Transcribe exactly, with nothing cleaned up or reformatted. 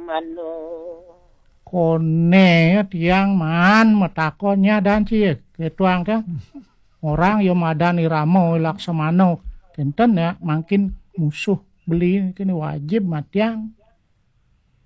mano. Kone tiang man metakonya dan cie ketuang teh orang yo madan iramo laksamano kenten ya makin musuh beli kini wajib matiang